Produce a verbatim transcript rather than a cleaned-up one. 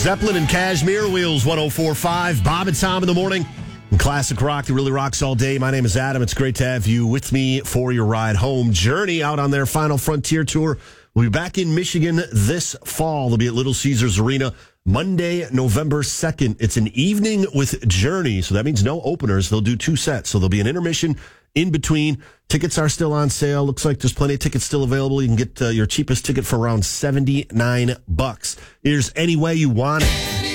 Zeppelin and Cashmere, Wheels one oh four point five. Bob and Tom in the morning. And classic rock that really rocks all day. My name is Adam. It's great to have you with me for your ride home. Journey out on their Final Frontier tour. We'll be back in Michigan this fall. They'll be at Little Caesars Arena Monday, November second. It's an evening with Journey, so that means no openers. They'll do two sets, so there'll be an intermission in between. Tickets are still on sale. Looks like there's plenty of tickets still available. You can get uh, your cheapest ticket for around seventy-nine bucks. Here's Any Way You Want It.